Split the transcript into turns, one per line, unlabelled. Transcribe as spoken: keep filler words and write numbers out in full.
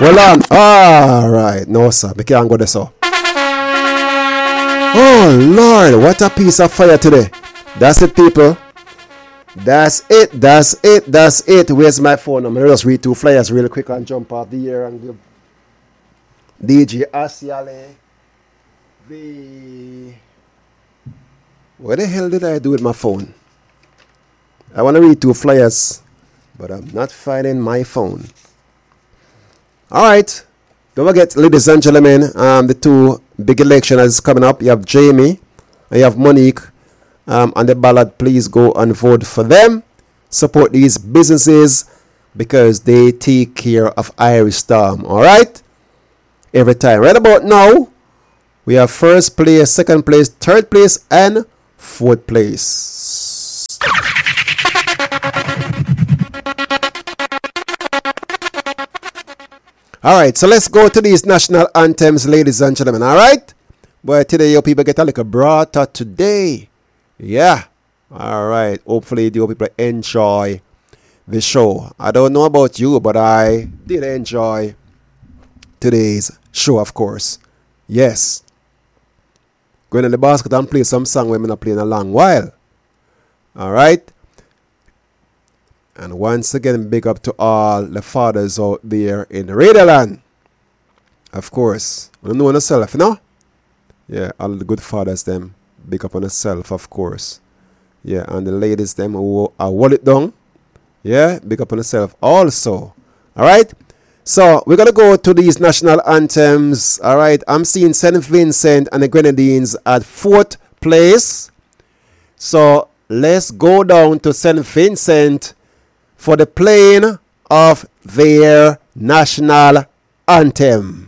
Hold on. All right. No, sir. We can't go there, so. Oh, Lord. What a piece of fire today. That's it, people. That's it. That's it. That's it. Where's my phone? I'm going to just read two flyers real quick and jump off the air and give D J Asiale the... What the hell did I do with my phone? I want to read two flyers, but I'm not finding my phone. All right. Don't forget, ladies and gentlemen, um, the two big elections coming up. You have Jamie and you have Monique um, on the ballot. Please go and vote for them. Support these businesses because they take care of Irish Storm. All right? Every time. Right about now, we have first place, second place, third place, and fourth place. All right, so let's go to these national anthems, ladies and gentlemen. All right, but today your people get a little broader today. Yeah. All right. Hopefully, you people enjoy the show. I don't know about you, but I did enjoy today's show, of course. Yes. Going in the basket and play some song we've not playing a long while. All right. And once again, big up to all the fathers out there in Radio Land. Of course. You know yourself, you know? Yeah, all the good fathers, them. Big up on yourself, of course. Yeah, and the ladies, them who are wall it down. Yeah, big up on yourself also. All right. So, we're going to go to these national anthems. All right. I'm seeing Saint Vincent and the Grenadines at fourth place. So, let's go down to Saint Vincent for the playing of their national anthem.